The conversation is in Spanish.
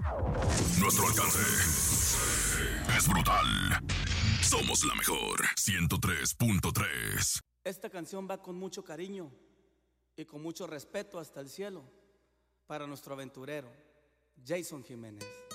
Nuestro alcance es brutal. Somos la mejor 103.3. Esta canción va con mucho cariño y con mucho respeto hasta el cielo para nuestro aventurero, Jason Jiménez.